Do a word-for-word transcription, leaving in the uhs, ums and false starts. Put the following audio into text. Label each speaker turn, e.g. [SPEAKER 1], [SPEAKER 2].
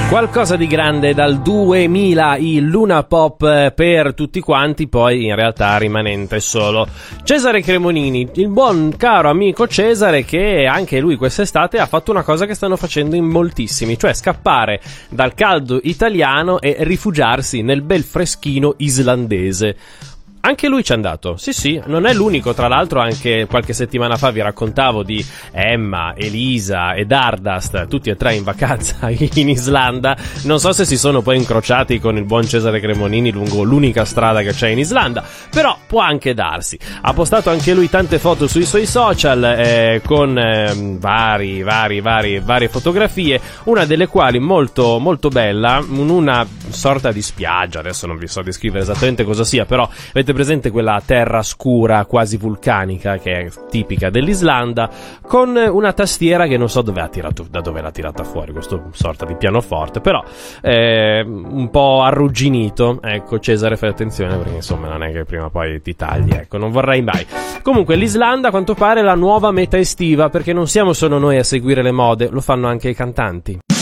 [SPEAKER 1] Qualcosa di grande dal duemila, il Luna Pop per tutti quanti, poi in realtà rimanente solo Cesare Cremonini, il buon caro amico Cesare, che anche lui quest'estate ha fatto una cosa che stanno facendo in moltissimi, cioè scappare dal caldo italiano e rifugiarsi nel bel freschino islandese. Anche lui ci è andato, sì sì, non è l'unico, tra l'altro anche qualche settimana fa vi raccontavo di Emma, Elisa e Dardast, tutti e tre in vacanza in Islanda. Non so se si sono poi incrociati con il buon Cesare Cremonini lungo l'unica strada che c'è in Islanda, però può anche darsi. Ha postato anche lui tante foto sui suoi social eh, con eh, vari, vari, vari, varie fotografie, una delle quali molto, molto bella, una sorta di spiaggia, adesso non vi so descrivere esattamente cosa sia, però avete presente quella terra scura quasi vulcanica che è tipica dell'Islanda, con una tastiera che non so dove ha tirato, da dove l'ha tirata fuori, questo sorta di pianoforte, però eh, un po' arrugginito. Ecco, Cesare, fai attenzione perché insomma non è che prima o poi ti tagli, ecco, non vorrei mai. Comunque l'Islanda a quanto pare è la nuova meta estiva, perché non siamo solo noi a seguire le mode, lo fanno anche i cantanti.